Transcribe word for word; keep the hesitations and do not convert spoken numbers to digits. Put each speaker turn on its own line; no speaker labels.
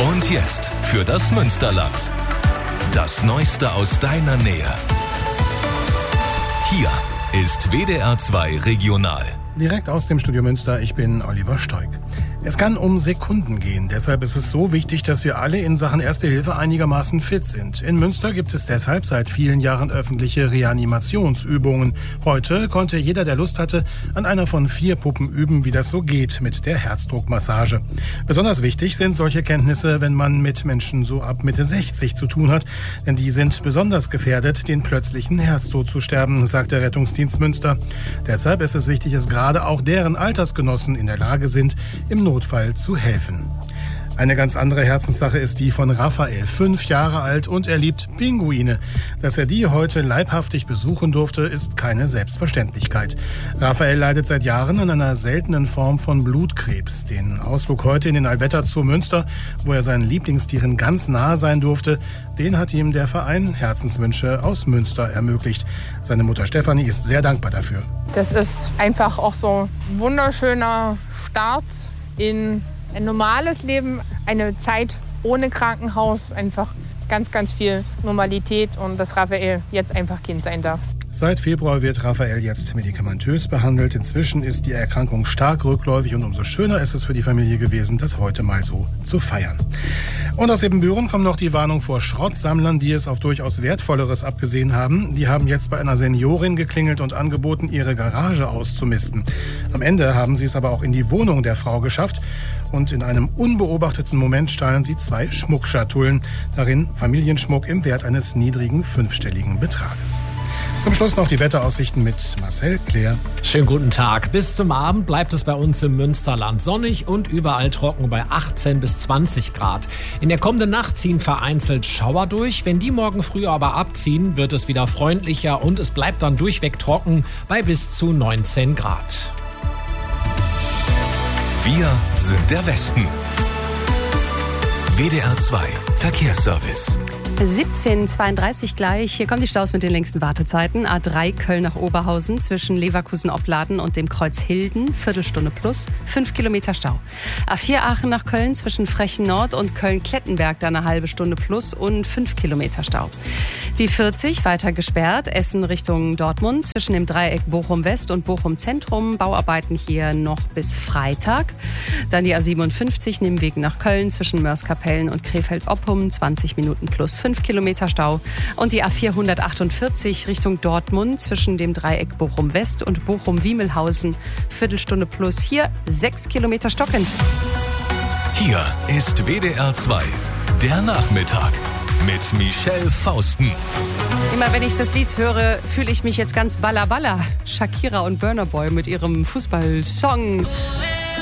Und jetzt für das Münsterland. Das Neueste aus deiner Nähe. Hier ist W D R zwei Regional.
Direkt aus dem Studio Münster, ich bin Oliver Steug. Es kann um Sekunden gehen, deshalb ist es so wichtig, dass wir alle in Sachen Erste Hilfe einigermaßen fit sind. In Münster gibt es deshalb seit vielen Jahren öffentliche Reanimationsübungen. Heute konnte jeder, der Lust hatte, an einer von vier Puppen üben, wie das so geht mit der Herzdruckmassage. Besonders wichtig sind solche Kenntnisse, wenn man mit Menschen so ab Mitte sechzig zu tun hat, denn die sind besonders gefährdet, den plötzlichen Herztod zu sterben, sagt der Rettungsdienst Münster. Deshalb ist es wichtig, dass gerade auch deren Altersgenossen in der Lage sind, im Notfall zu helfen. Eine ganz andere Herzenssache ist die von Raphael, fünf Jahre alt, und er liebt Pinguine. Dass er die heute leibhaftig besuchen durfte, ist keine Selbstverständlichkeit. Raphael leidet seit Jahren an einer seltenen Form von Blutkrebs. Den Ausflug heute in den Allwetter Zoo Münster, wo er seinen Lieblingstieren ganz nahe sein durfte, den hat ihm der Verein Herzenswünsche aus Münster ermöglicht. Seine Mutter Stefanie ist sehr dankbar dafür.
Das ist einfach auch so ein wunderschöner Start in ein normales Leben, eine Zeit ohne Krankenhaus, einfach ganz, ganz viel Normalität und dass Raphael jetzt einfach Kind sein darf.
Seit Februar wird Raphael jetzt medikamentös behandelt. Inzwischen ist die Erkrankung stark rückläufig und umso schöner ist es für die Familie gewesen, das heute mal so zu feiern. Und aus Ebenbüren kommt noch die Warnung vor Schrottsammlern, die es auf durchaus Wertvolleres abgesehen haben. Die haben jetzt bei einer Seniorin geklingelt und angeboten, ihre Garage auszumisten. Am Ende haben sie es aber auch in die Wohnung der Frau geschafft. Und in einem unbeobachteten Moment stahlen sie zwei Schmuckschatullen. Darin Familienschmuck im Wert eines niedrigen fünfstelligen Betrages. Zum Schluss noch die Wetteraussichten mit Marcel Claire.
Schönen guten Tag. Bis zum Abend bleibt es bei uns im Münsterland sonnig und überall trocken bei achtzehn bis zwanzig Grad. In der kommenden Nacht ziehen vereinzelt Schauer durch. Wenn die morgen früh aber abziehen, wird es wieder freundlicher und es bleibt dann durchweg trocken bei bis zu neunzehn Grad.
Wir sind der Westen. W D R zwei Verkehrsservice.
siebzehn Uhr zweiunddreißig gleich. Hier kommen die Staus mit den längsten Wartezeiten. A drei Köln nach Oberhausen zwischen Leverkusen-Opladen und dem Kreuz Hilden. Viertelstunde plus. Fünf Kilometer Stau. A vier Aachen nach Köln zwischen Frechen Nord und Köln-Klettenberg. Da eine halbe Stunde plus und fünf Kilometer Stau. Die vierzig weiter gesperrt. Essen Richtung Dortmund zwischen dem Dreieck Bochum-West und Bochum-Zentrum. Bauarbeiten hier noch bis Freitag. Dann die A siebenundfünfzig Nimmweg nach Köln zwischen Mörs-Kapellen und Krefeld-Oppum. zwanzig Minuten plus fünf Kilometer Stau. Und die A vierhundertachtundvierzig Richtung Dortmund zwischen dem Dreieck Bochum-West und Bochum-Wiemelhausen. Viertelstunde plus. Hier sechs Kilometer stockend.
Hier ist W D R zwei, der Nachmittag mit Michelle Fausten.
Immer wenn ich das Lied höre, fühle ich mich jetzt ganz balla balla. Shakira und Burna Boy mit ihrem Fußballsong.